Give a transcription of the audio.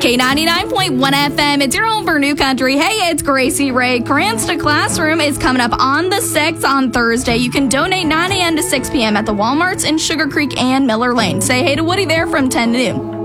K99.1 FM. It's your home for New Country. Hey, it's Gracie Ray. Cransta Classroom is coming up on the 6th on Thursday. You can donate 9 a.m. to 6 p.m. at the Walmarts in Sugar Creek and Miller Lane. Say hey to Woody there from 10 to noon.